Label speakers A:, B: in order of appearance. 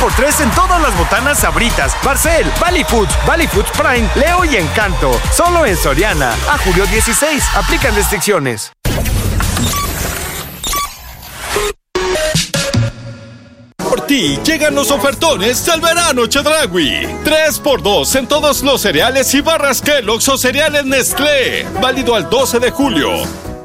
A: 3x3 en todas las botanas Sabritas, Barcel, Valley Foods Prime, Leo y Encanto. Solo en Soriana. A julio 16. Aplican restricciones.
B: Por ti llegan los ofertones del verano Chedraui. 3x2 en todos los cereales y barras Kellogg's o cereales Nestlé. Válido al 12 de julio.